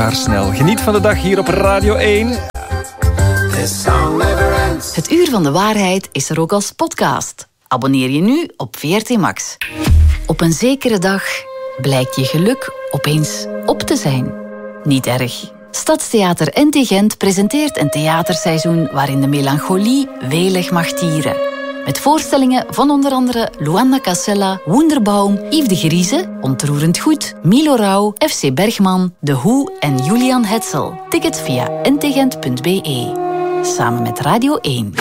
Maar snel, geniet van de dag hier op Radio 1. Het Uur van de Waarheid is er ook als podcast. Abonneer je nu op VRT Max. Op een zekere dag blijkt je geluk opeens op te zijn. Niet erg. Stadstheater NT Gent presenteert een theaterseizoen waarin de melancholie welig mag tieren. Met voorstellingen van onder andere Luanda Casella, Wunderbaum, Yves de Grieze, Ontroerend Goed, Milo Rauw, FC Bergman, De Hoe en Julian Hetzel. Tickets via ntgent.be. Samen met Radio 1.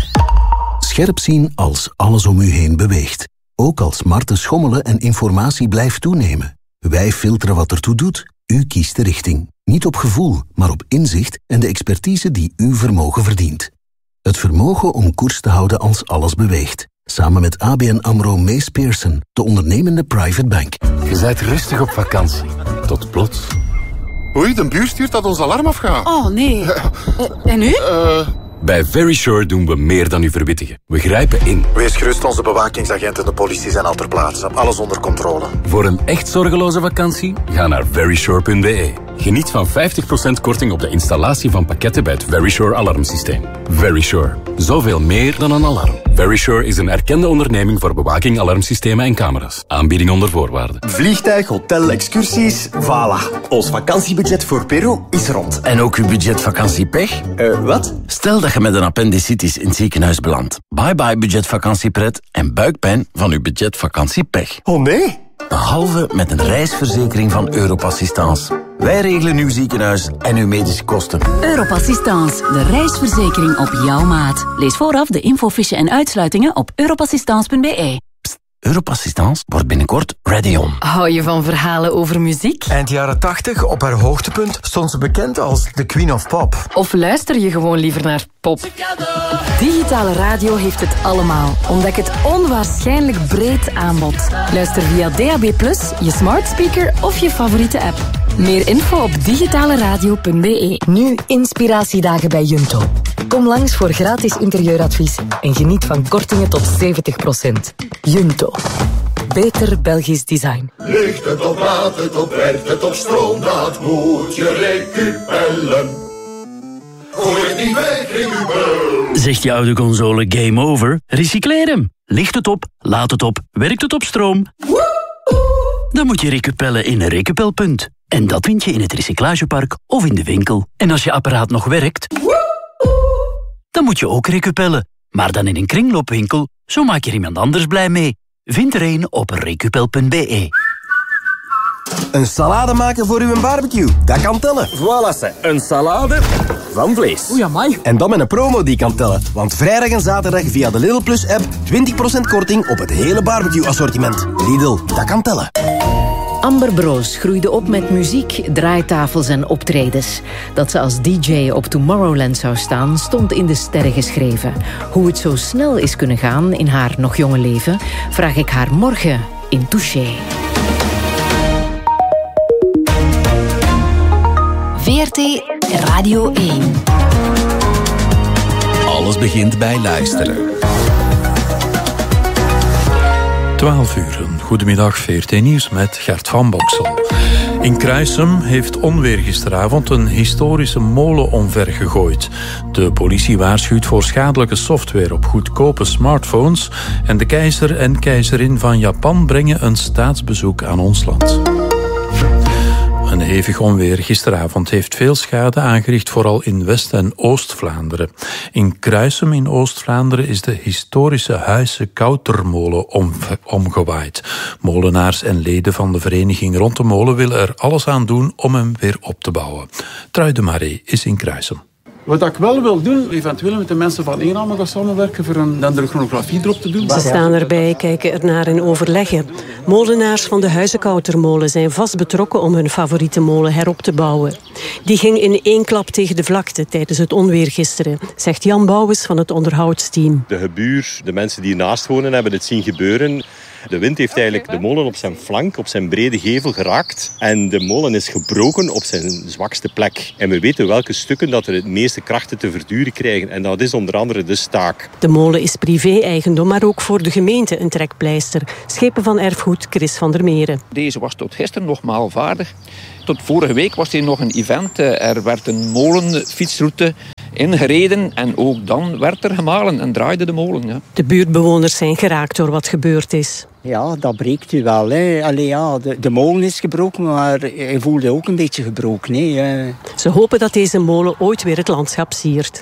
Scherp zien als alles om u heen beweegt. Ook als smarten schommelen en informatie blijft toenemen. Wij filteren wat ertoe doet. U kiest de richting. Niet op gevoel, maar op inzicht en de expertise die uw vermogen verdient. Het vermogen om koers te houden als alles beweegt. Samen met ABN AMRO Mees Pearson, de ondernemende private bank. Je bent rustig op vakantie. Tot plots. Oei, de buur stuurt dat ons alarm afgaat. Oh, nee. En nu? Bij Verisure doen we meer dan u verwittigen. We grijpen in. Wees gerust, onze bewakingsagenten en de politie zijn al ter plaatse. Alles onder controle. Voor een echt zorgeloze vakantie, ga naar verisure.be. Geniet van 50% korting op de installatie van pakketten bij het Verisure alarmsysteem. Verisure. Zoveel meer dan een alarm. Verisure is een erkende onderneming voor bewaking, alarmsystemen en camera's. Aanbieding onder voorwaarden. Vliegtuig, hotel, excursies, voilà. Ons vakantiebudget voor Peru is rond. En ook uw budget vakantiepech? Wat? Stel dat je met een appendicitis in het ziekenhuis belandt. Bye bye budget vakantiepret en buikpijn van uw budget vakantiepech. Oh nee? Behalve met een reisverzekering van Europassistance. Wij regelen uw ziekenhuis en uw medische kosten. Europassistance, de reisverzekering op jouw maat. Lees vooraf de infofiche en uitsluitingen op europassistance.be. Europassistance wordt binnenkort ready on. Hou je van verhalen over muziek? Eind jaren 80, op haar hoogtepunt, stond ze bekend als de Queen of Pop. Of luister je gewoon liever naar pop? Digitale radio heeft het allemaal. Ontdek het onwaarschijnlijk breed aanbod. Luister via DAB+, je smart speaker of je favoriete app. Meer info op digitaleradio.be. Nu inspiratiedagen bij Junto. Kom langs voor gratis interieuradvies en geniet van kortingen tot 70%. Junto. Beter Belgisch design. Ligt het op, laat het op, werkt het op stroom, dat moet je recupellen. Gooi het niet weg, recupel. Zegt je oude console game over? Recycleer hem. Ligt het op, laat het op, werkt het op stroom? Dan moet je recupellen in een recupelpunt. En dat vind je in het recyclagepark of in de winkel. En als je apparaat nog werkt, dan moet je ook recupellen. Maar dan in een kringloopwinkel, zo maak je er iemand anders blij mee. Vind er een op recupel.be. Een salade maken voor uw barbecue, dat kan tellen. Voilà, een salade van vlees. Oei, amai. En dan met een promo die kan tellen. Want vrijdag en zaterdag via de Lidl Plus app 20% korting op het hele barbecue assortiment. Lidl, dat kan tellen. Amber Broos groeide op met muziek, draaitafels en optredens. Dat ze als DJ op Tomorrowland zou staan, stond in de sterren geschreven. Hoe het zo snel is kunnen gaan in haar nog jonge leven, vraag ik haar morgen in Touché. VRT Radio 1. Alles begint bij luisteren. 12 uur. Goedemiddag, VRT Nieuws met Gert van Boksel. In Kruisum heeft onweer gisteravond een historische molen omver gegooid. De politie waarschuwt voor schadelijke software op goedkope smartphones. En de keizer en keizerin van Japan brengen een staatsbezoek aan ons land. Een hevig onweer gisteravond heeft veel schade aangericht, vooral in West- en Oost-Vlaanderen. In Kruisum in Oost-Vlaanderen is de historische Huisse Koutermolen omgewaaid. Molenaars en leden van de vereniging rond de molen willen er alles aan doen om hem weer op te bouwen. Trui de Marais is in Kruisum. Wat ik wel wil doen, eventueel met de mensen van Eenramen gaan samenwerken voor een dendrochrografie erop te doen. Ze staan erbij, kijken ernaar en overleggen. Molenaars van de Huisse Koutermolen zijn vast betrokken om hun favoriete molen herop te bouwen. Die ging in één klap tegen de vlakte tijdens het onweer gisteren, zegt Jan Bouwens van het onderhoudsteam. De gebuur, de mensen die ernaast wonen, hebben het zien gebeuren. De wind heeft eigenlijk de molen op zijn flank, op zijn brede gevel geraakt. En de molen is gebroken op zijn zwakste plek. En we weten welke stukken dat er het meeste krachten te verduren krijgen. En dat is onder andere de staak. De molen is privé-eigendom, maar ook voor de gemeente een trekpleister. Schepen van Erfgoed, Chris van der Meren. Deze was tot gisteren nog maalvaardig. Tot vorige week was er nog een event. Er werd een molenfietsroute ingereden en ook dan werd er gemalen en draaide de molen. Ja. De buurtbewoners zijn geraakt door wat gebeurd is. Ja, dat breekt u wel. Hè. Allee, ja, de molen is gebroken, maar hij voelde ook een beetje gebroken. Hè. Ze hopen dat deze molen ooit weer het landschap siert.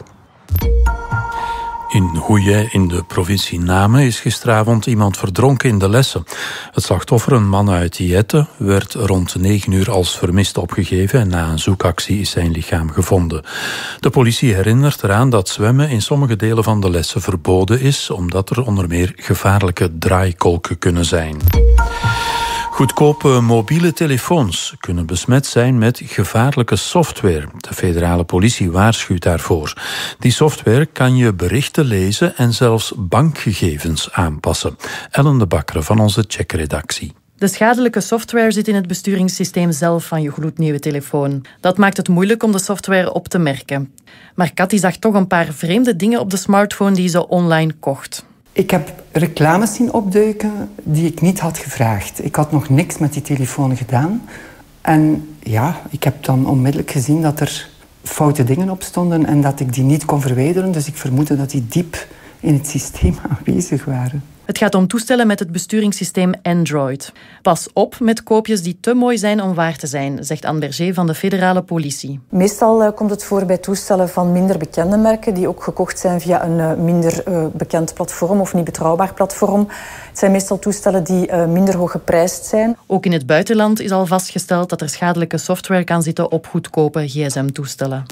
In Houillet in de provincie Namen is gisteravond iemand verdronken in de Lesse. Het slachtoffer, een man uit Jette, werd rond 9 uur als vermist opgegeven en na een zoekactie is zijn lichaam gevonden. De politie herinnert eraan dat zwemmen in sommige delen van de Lesse verboden is, omdat er onder meer gevaarlijke draaikolken kunnen zijn. Goedkope mobiele telefoons kunnen besmet zijn met gevaarlijke software. De federale politie waarschuwt daarvoor. Die software kan je berichten lezen en zelfs bankgegevens aanpassen. Ellen de Bakker van onze Check-redactie. De schadelijke software zit in het besturingssysteem zelf van je gloednieuwe telefoon. Dat maakt het moeilijk om de software op te merken. Maar Cathy zag toch een paar vreemde dingen op de smartphone die ze online kocht. Ik heb reclames zien opduiken die ik niet had gevraagd. Ik had nog niks met die telefoon gedaan. En ja, ik heb dan onmiddellijk gezien dat er foute dingen op stonden en dat ik die niet kon verwijderen. Dus ik vermoedde dat die diep in het systeem aanwezig waren. Het gaat om toestellen met het besturingssysteem Android. Pas op met koopjes die te mooi zijn om waar te zijn, zegt Anne Berger van de federale politie. Meestal komt het voor bij toestellen van minder bekende merken die ook gekocht zijn via een minder bekend platform of niet betrouwbaar platform. Het zijn meestal toestellen die minder hoog geprijsd zijn. Ook in het buitenland is al vastgesteld dat er schadelijke software kan zitten op goedkope gsm-toestellen.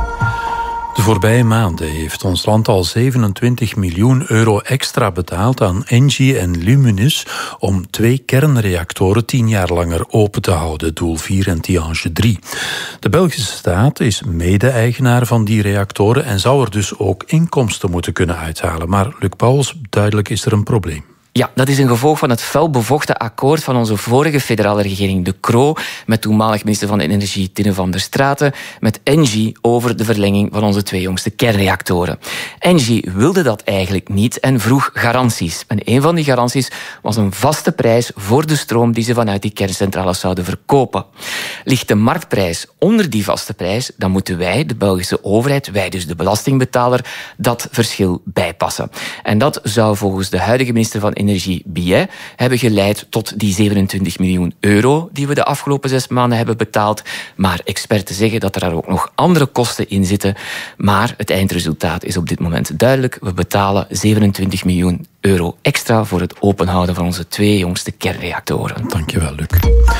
De voorbije maanden heeft ons land al 27 miljoen euro extra betaald aan Engie en Luminus om 2 kernreactoren 10 jaar langer open te houden, Doel 4 en Tihange 3. De Belgische staat is mede-eigenaar van die reactoren en zou er dus ook inkomsten moeten kunnen uithalen. Maar Luc Pauwels, duidelijk is er een probleem. Ja, dat is een gevolg van het felbevochten akkoord van onze vorige federale regering De Croo met toenmalig minister van Energie Tinne van der Straten met Engie over de verlenging van onze 2 jongste kernreactoren. Engie wilde dat eigenlijk niet en vroeg garanties. En een van die garanties was een vaste prijs voor de stroom die ze vanuit die kerncentrales zouden verkopen. Ligt de marktprijs onder die vaste prijs, dan moeten wij, de Belgische overheid, wij dus de belastingbetaler, dat verschil bijpassen. En dat zou volgens de huidige minister van Energie Billet hebben geleid tot die 27 miljoen euro die we de afgelopen 6 maanden hebben betaald. Maar experten zeggen dat er daar ook nog andere kosten in zitten. Maar het eindresultaat is op dit moment duidelijk. We betalen 27 miljoen euro extra voor het openhouden van onze 2 jongste kernreactoren. Dankjewel, Luc.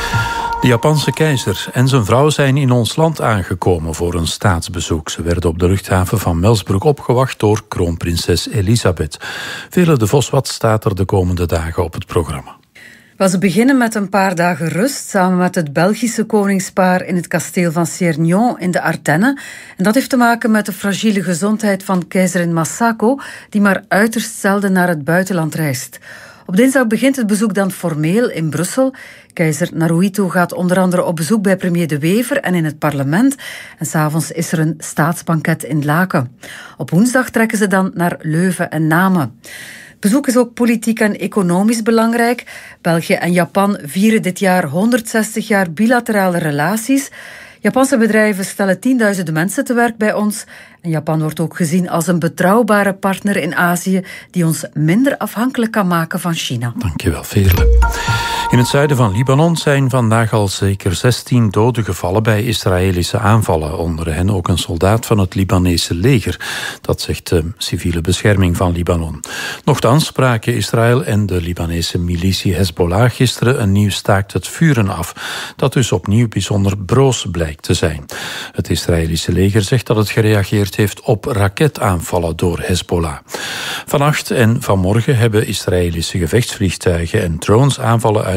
De Japanse keizer en zijn vrouw zijn in ons land aangekomen voor een staatsbezoek. Ze werden op de luchthaven van Melsbroek opgewacht door kroonprinses Elisabeth. Vele de Vos, wat staat er de komende dagen op het programma? Ze beginnen met een paar dagen rust samen met het Belgische koningspaar in het kasteel van Ciernion in de Ardennen. En dat heeft te maken met de fragiele gezondheid van keizerin Masako, die maar uiterst zelden naar het buitenland reist. Op dinsdag begint het bezoek dan formeel in Brussel. Keizer Naruhito gaat onder andere op bezoek bij premier De Wever en in het parlement. En 's avonds is er een staatsbanket in Laken. Op woensdag trekken ze dan naar Leuven en Namen. Bezoek is ook politiek en economisch belangrijk. België en Japan vieren dit jaar 160 jaar bilaterale relaties. Japanse bedrijven stellen 10.000 mensen te werk bij ons. En Japan wordt ook gezien als een betrouwbare partner in Azië die ons minder afhankelijk kan maken van China. Dankjewel, Veerle. In het zuiden van Libanon zijn vandaag al zeker 16 doden gevallen bij Israëlische aanvallen. Onder hen ook een soldaat van het Libanese leger. Dat zegt de civiele bescherming van Libanon. Nochtans spraken Israël en de Libanese militie Hezbollah gisteren een nieuw staakt het vuren af. Dat dus opnieuw bijzonder broos blijkt te zijn. Het Israëlische leger zegt dat het gereageerd heeft op raketaanvallen door Hezbollah. Vannacht en vanmorgen hebben Israëlische gevechtsvliegtuigen en drones aanvallen uit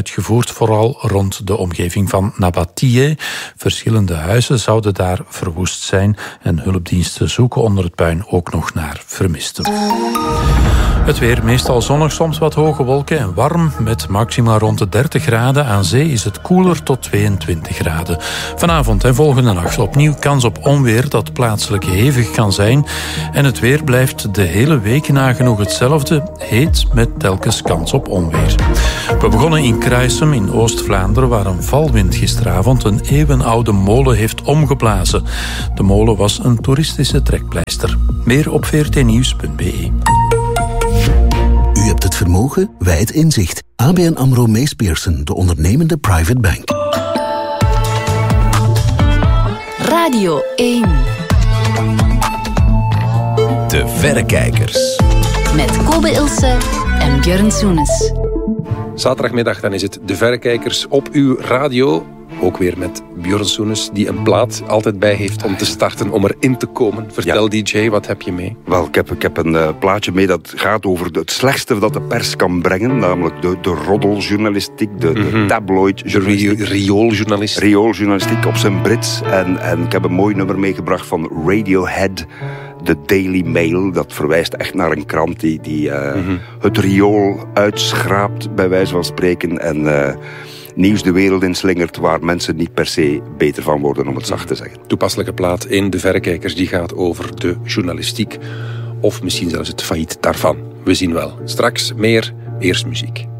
uitgevoerd, vooral rond de omgeving van Nabatie. Verschillende huizen zouden daar verwoest zijn en hulpdiensten zoeken onder het puin ook nog naar vermisten. Het weer meestal zonnig, soms wat hoge wolken en warm met maxima rond de 30 graden. Aan zee is het koeler tot 22 graden. Vanavond en volgende nacht opnieuw kans op onweer dat plaatselijk hevig kan zijn. En het weer blijft de hele week nagenoeg hetzelfde, heet met telkens kans op onweer. We begonnen in Kruisem in Oost-Vlaanderen, waar een valwind gisteravond een eeuwenoude molen heeft omgeblazen. De molen was een toeristische trekpleister. Meer op vrtnieuws.be. U hebt het vermogen, wij het inzicht. ABN AMRO Mees Pierson, de ondernemende private bank. Radio 1. De Verrekijkers. Met Kobe Ilse en Björn Soenes. Zaterdagmiddag dan is het De Verrekijkers op uw radio. Ook weer met Björn Soenes, die een plaat altijd bij heeft om te starten, om erin te komen. Vertel DJ, wat heb je mee? Wel, ik heb een plaatje mee dat gaat over het slechtste dat de pers kan brengen. Namelijk de roddeljournalistiek, de tabloidjournalistiek. De riooljournalistiek. Riooljournalistiek op zijn Brits. En ik heb een mooi nummer meegebracht van Radiohead, de Daily Mail. Dat verwijst echt naar een krant die het riool uitschraapt, bij wijze van spreken. En nieuws de wereld inslingert waar mensen niet per se beter van worden, om het zacht te zeggen. Toepasselijke plaat in De Verrekijkers, die gaat over de journalistiek. Of misschien zelfs het failliet daarvan. We zien wel. Straks meer, eerst muziek.